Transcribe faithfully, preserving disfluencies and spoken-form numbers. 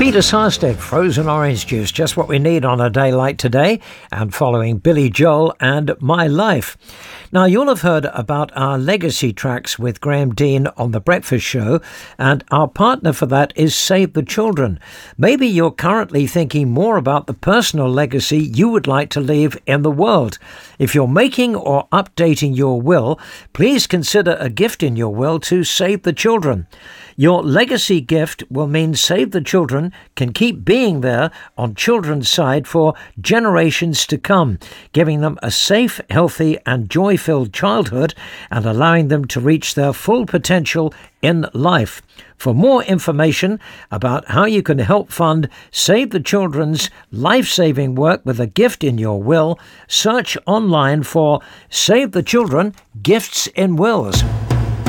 Peter Sarsted, Frozen Orange Juice, just what we need on a day like today, and following Billy Joel and My Life. Now, you'll have heard about our legacy tracks with Graham Dean on The Breakfast Show, and our partner for that is Save the Children. Maybe you're currently thinking more about the personal legacy you would like to leave in the world. If you're making or updating your will, please consider a gift in your will to Save the Children. Your legacy gift will mean Save the Children can keep being there on children's side for generations to come, giving them a safe, healthy and joy-filled childhood and allowing them to reach their full potential in life. For more information about how you can help fund Save the Children's life-saving work with a gift in your will, search online for Save the Children Gifts in Wills.